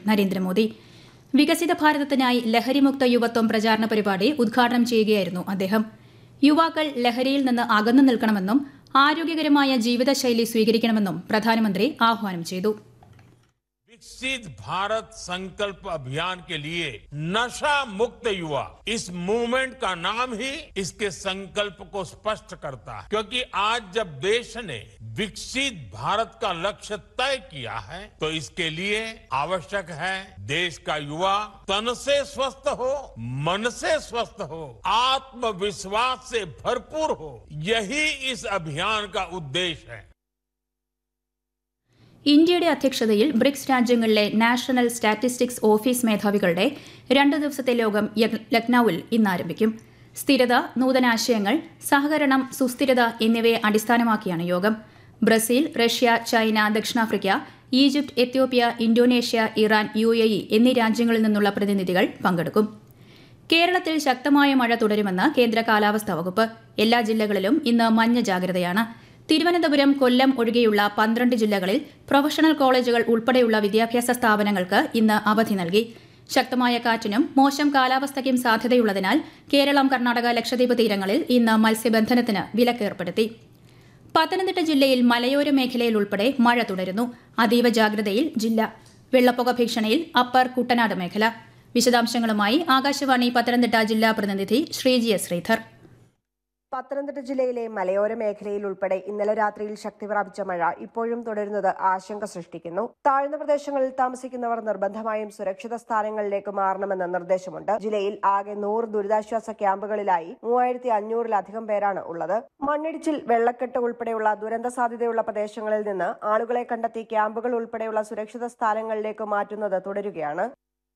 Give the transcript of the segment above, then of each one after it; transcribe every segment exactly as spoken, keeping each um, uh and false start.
നരേന്ദ്രമോദി. വികസിത ഭാരതത്തിനായി ലഹരിമുക്ത യുവത്വം പ്രചാരണ പരിപാടി ഉദ്ഘാടനം ചെയ്യുകയായിരുന്നു അദ്ദേഹം. യുവാക്കൾ ലഹരിയിൽ നിന്ന് അകന്നു നിൽക്കണമെന്നും ആരോഗ്യകരമായ ജീവിതശൈലി സ്വീകരിക്കണമെന്നും പ്രധാനമന്ത്രി ആഹ്വാനം ചെയ്തു. विकसित भारत संकल्प अभियान के लिए नशा मुक्त युवा, इस मूवमेंट का नाम ही इसके संकल्प को स्पष्ट करता है, क्योंकि आज जब देश ने विकसित भारत का लक्ष्य तय किया है तो इसके लिए आवश्यक है देश का युवा तन से स्वस्थ हो, मन से स्वस्थ हो, आत्मविश्वास से भरपूर हो. यही इस अभियान का उद्देश्य है. ഇന്ത്യയുടെ അധ്യക്ഷതയിൽ ബ്രിക്സ് രാജ്യങ്ങളിലെ നാഷണൽ സ്റ്റാറ്റിസ്റ്റിക്സ് ഓഫീസ് മേധാവികളുടെ രണ്ട് ദിവസത്തെ യോഗം ലക്നൌവിൽ ഇന്ന് ആരംഭിക്കും. സ്ഥിരത, നൂതനാശയങ്ങൾ, സഹകരണം, സുസ്ഥിരത എന്നിവയെ അടിസ്ഥാനമാക്കിയാണ് യോഗം. ബ്രസീൽ, റഷ്യ, ചൈന, ദക്ഷിണാഫ്രിക്ക, Egypt, Ethiopia, Indonesia, Iran, U A E എന്നീ രാജ്യങ്ങളിൽ നിന്നുള്ള പ്രതിനിധികൾ പങ്കെടുക്കും. കേരളത്തിൽ ശക്തമായ മഴ തുടരുമെന്ന് കേന്ദ്ര കാലാവസ്ഥാ വകുപ്പ്. എല്ലാ ജില്ലകളിലും ഇന്ന് മഞ്ഞ ജാഗ്രതയാണ്. തിരുവനന്തപുരം, കൊല്ലം ഒഴികെയുള്ള പന്ത്രണ്ട് ജില്ലകളിൽ പ്രൊഫഷണൽ കോളേജുകൾ ഉൾപ്പെടെയുള്ള വിദ്യാഭ്യാസ സ്ഥാപനങ്ങൾക്ക് ഇന്ന് അവധി നൽകി. ശക്തമായ കാറ്റിനും മോശം കാലാവസ്ഥയ്ക്കും സാധ്യതയുള്ളതിനാൽ കേരളം, കർണാടക, ലക്ഷദ്വീപ് തീരങ്ങളിൽ ഇന്ന് മത്സ്യബന്ധനത്തിന് വിലക്കേർപ്പെടുത്തി. പത്തനംതിട്ട ജില്ലയിൽ മലയോര മേഖലയിൽ ഉൾപ്പെടെ മഴ തുടരുന്നു. അതീവ ജാഗ്രതയിൽ ജില്ല. വെള്ളപ്പൊക്ക ഭീഷണിയിൽ അപ്പർ കുട്ടനാട് മേഖല. വിശദാംശങ്ങളുമായി ആകാശവാണി പത്തനംതിട്ട ജില്ലാ പ്രതിനിധി ശ്രീജി എസ് ശ്രീധർ. പത്തനംതിട്ട ജില്ലയിലെ മലയോര മേഖലയിൽ ഉൾപ്പെടെ ഇന്നലെ രാത്രിയിൽ ശക്തി പ്രാപിച്ച മഴ ഇപ്പോഴും തുടരുന്നത് ആശങ്ക സൃഷ്ടിക്കുന്നു. താഴ്ന്ന പ്രദേശങ്ങളിൽ താമസിക്കുന്നവർ നിർബന്ധമായും സുരക്ഷിത സ്ഥാനങ്ങളിലേക്ക് മാറണമെന്ന് നിർദ്ദേശമുണ്ട്. ജില്ലയിൽ ആകെ നൂറ് ദുരിതാശ്വാസ ക്യാമ്പുകളിലായി മൂവായിരത്തി അഞ്ഞൂറിലധികം പേരാണ് ഉള്ളത്. മണ്ണിടിച്ചിൽ, വെള്ളക്കെട്ട് ഉൾപ്പെടെയുള്ള ദുരന്ത സാധ്യതയുള്ള പ്രദേശങ്ങളിൽ നിന്ന് ആളുകളെ കണ്ടെത്തി ക്യാമ്പുകൾ ഉൾപ്പെടെയുള്ള സുരക്ഷിത സ്ഥാനങ്ങളിലേക്ക് മാറ്റുന്നത് തുടരുകയാണ്.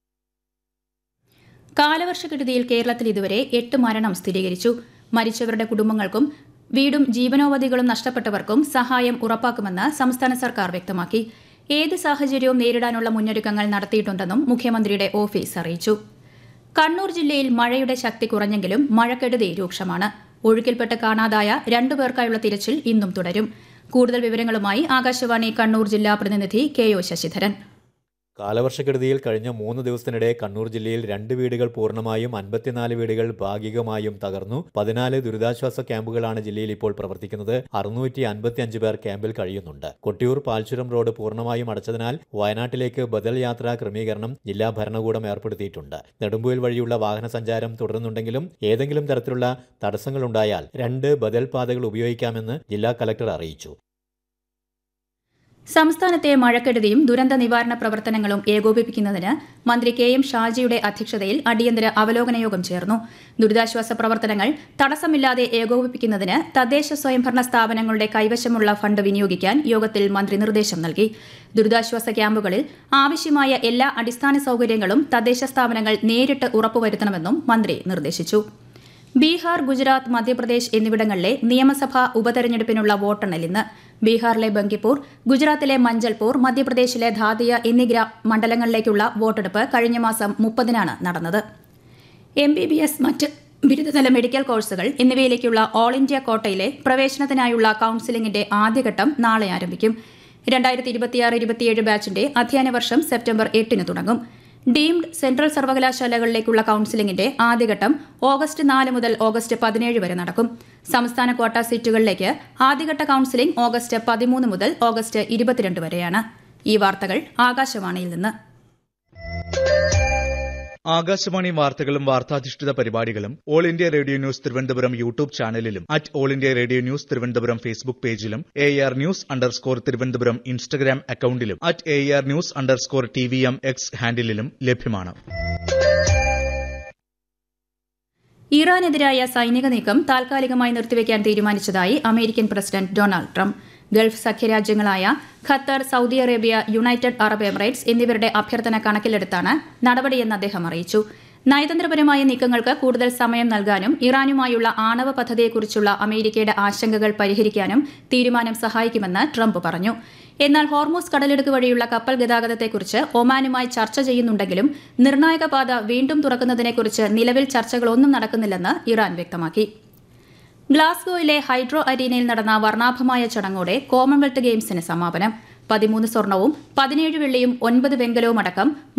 കാലവർഷക്കെടുതിയിൽ കേരളത്തിൽ ഇതുവരെ എട്ട് മരണം സ്ഥിരീകരിച്ചു. മരിച്ചവരുടെ കുടുംബങ്ങൾക്കും വീടും ജീവനോപാധികളും നഷ്ടപ്പെട്ടവർക്കും സഹായം ഉറപ്പാക്കുമെന്ന് സംസ്ഥാന സർക്കാർ വ്യക്തമാക്കി. ഏത് സാഹചര്യവും നേരിടാനുള്ള മുന്നൊരുക്കങ്ങൾ നടത്തിയിട്ടുണ്ടെന്നും മുഖ്യമന്ത്രിയുടെ ഓഫീസ് അറിയിച്ചു. കണ്ണൂർ ജില്ലയിൽ മഴയുടെ ശക്തി കുറഞ്ഞെങ്കിലും മഴക്കെടുതി രൂക്ഷമാണ്. ഒഴുക്കിൽപ്പെട്ട് കാണാതായ രണ്ടുപേർക്കായുള്ള തിരച്ചിൽ ഇന്നും തുടരും. കൂടുതൽ വിവരങ്ങളുമായി ആകാശവാണി കണ്ണൂർ ജില്ലാ പ്രതിനിധി കെ ഒ ശശിധരൻ. കാലവർഷക്കെടുതിയിൽ കഴിഞ്ഞ മൂന്ന് ദിവസത്തിനിടെ കണ്ണൂർ ജില്ലയിൽ രണ്ട് വീടുകൾ പൂർണ്ണമായും അൻപത്തിനാല് വീടുകൾ ഭാഗികമായും തകർന്നു. പതിനാല് ദുരിതാശ്വാസ ക്യാമ്പുകളാണ് ജില്ലയിൽ ഇപ്പോൾ പ്രവർത്തിക്കുന്നത്. അറുന്നൂറ്റി അൻപത്തി അഞ്ച് പേർ ക്യാമ്പിൽ കഴിയുന്നുണ്ട്. കൊട്ടിയൂർ പാൽച്ചുരം റോഡ് പൂർണ്ണമായും അടച്ചതിനാൽ വയനാട്ടിലേക്ക് ബദൽ യാത്രാ ക്രമീകരണം ജില്ലാ ഭരണകൂടം ഏർപ്പെടുത്തിയിട്ടുണ്ട്. നെടുമ്പുഴ വഴിയുള്ള വാഹന സഞ്ചാരം തുടരുന്നുണ്ടെങ്കിലും ഏതെങ്കിലും തരത്തിലുള്ള തടസ്സങ്ങളുണ്ടായാൽ രണ്ട് ബദൽ പാതകൾ ഉപയോഗിക്കാമെന്ന് ജില്ലാ കലക്ടർ അറിയിച്ചു. സംസ്ഥാനത്തെ മഴക്കെടുതിയും ദുരന്ത നിവാരണ പ്രവർത്തനങ്ങളും ഏകോപിപ്പിക്കുന്നതിന് മന്ത്രി കെ എം ഷാജിയുടെ അധ്യക്ഷതയിൽ അടിയന്തര അവലോകന യോഗം ചേർന്നു. ദുരിതാശ്വാസ പ്രവർത്തനങ്ങൾ തടസ്സമില്ലാതെ ഏകോപിപ്പിക്കുന്നതിന് തദ്ദേശ സ്വയംഭരണ സ്ഥാപനങ്ങളുടെ കൈവശമുള്ള ഫണ്ട് വിനിയോഗിക്കാൻ യോഗത്തിൽ മന്ത്രി നിർദ്ദേശം നൽകി. ദുരിതാശ്വാസ ക്യാമ്പുകളിൽ ആവശ്യമായ എല്ലാ അടിസ്ഥാന സൌകര്യങ്ങളും തദ്ദേശ സ്ഥാപനങ്ങൾ നേരിട്ട് ഉറപ്പുവരുത്തണമെന്നും മന്ത്രി നിർദ്ദേശിച്ചു. ബീഹാർ, ഗുജറാത്ത്, മധ്യപ്രദേശ് എന്നിവിടങ്ങളിലെ നിയമസഭാ ഉപതെരഞ്ഞെടുപ്പിനുള്ള വോട്ടെണ്ണൽ ഇന്ന്. ബീഹാറിലെ ബങ്കിപ്പൂർ, ഗുജറാത്തിലെ മഞ്ചൽപൂർ, മധ്യപ്രദേശിലെ ധാദിയ എന്നീ മണ്ഡലങ്ങളിലേക്കുള്ള വോട്ടെടുപ്പ് കഴിഞ്ഞ മാസം മുപ്പതിനാണ് നടന്നത്. എം ബി ബി എസ്, മറ്റ് ബിരുദതല മെഡിക്കൽ കോഴ്സുകൾ എന്നിവയിലേക്കുള്ള ഓൾ ഇന്ത്യ കോട്ടയിലെ പ്രവേശനത്തിനായുള്ള കൌൺസിലിംഗിന്റെ ആദ്യഘട്ടം നാളെ ആരംഭിക്കും. രണ്ടായിരത്തി ഇരുപത്തിയാറ് ഇരുപത്തിയേഴ് ബാച്ചിന്റെ അധ്യയന വർഷം സെപ്റ്റംബർ എട്ടിന് തുടങ്ങും. ഡീംഡ് സെൻട്രൽ സർവകലാശാലകളിലേക്കുള്ള കൌൺസിലിംഗിന്റെ ആദ്യഘട്ടം ഓഗസ്റ്റ് നാല് മുതൽ ഓഗസ്റ്റ് പതിനേഴ് വരെ നടക്കും. സംസ്ഥാന ക്വാട്ട സീറ്റുകളിലേക്ക് ആദ്യഘട്ട കൌൺസിലിംഗ് ഓഗസ്റ്റ് പതിമൂന്ന് മുതൽ ഓഗസ്റ്റ് ഇരുപത്തിരണ്ട് വരെയാണ്. ഈ വാർത്തകൾ ആകാശവാണിയിൽ നിന്ന്. ആകാശവാണി വാർത്തകളും വാർത്താധിഷ്ഠിത പരിപാടികളും all India radio news Thiruvananthapuram YouTube ചാനലിലും at all India radio news Thiruvananthapuram Facebook പേജിലും A R news underscore Thiruvananthapuram Instagram അക്കൌണ്ടിലും at A R news underscore T V M X ഹാൻഡിലും ലഭ്യമാണ്. ഇറാനെതിരായ സൈനിക നീക്കം താൽക്കാലികമായി നിർത്തിവെക്കാൻ തീരുമാനിച്ചതായി American president Donald Trump. Gulf സഖ്യരാജ്യങ്ങളായ Qatar, Saudi Arabia, United Arab Emirates എന്നിവരുടെ അഭ്യർത്ഥന കണക്കിലെടുത്താണ് നടപടിയെന്ന് അദ്ദേഹം അറിയിച്ചു. നയതന്ത്രപരമായ നീക്കങ്ങൾക്ക് കൂടുതൽ സമയം നൽകാനും ഇറാനുമായുള്ള ആണവ പദ്ധതിയെക്കുറിച്ചുള്ള അമേരിക്കയുടെ ആശങ്കകൾ പരിഹരിക്കാനും തീരുമാനം സഹായിക്കുമെന്ന് ട്രംപ് പറഞ്ഞു. എന്നാൽ ഹോർമൂസ് കടലിടുക്ക് വഴിയുള്ള കപ്പൽ ഗതാഗതത്തെക്കുറിച്ച് ഒമാനുമായി ചർച്ച ചെയ്യുന്നുണ്ടെങ്കിലും നിർണായക പാത വീണ്ടും തുറക്കുന്നതിനെക്കുറിച്ച് നിലവിൽ ചർച്ചകളൊന്നും നടക്കുന്നില്ലെന്ന് ഇറാൻ വ്യക്തമാക്കി. ഗ്ലാസ്ഗോയിലെ ഹൈഡ്രോ അരീനയിൽ നടന്ന വർണ്ണാഭമായ ചടങ്ങോടെ കോമൺവെൽത്ത് ഗെയിംസിന് സമാപനം. പതിമൂന്ന് സ്വർണവും പതിനേഴ് വെള്ളിയും ഒൻപത് വെങ്കലവും അടക്കം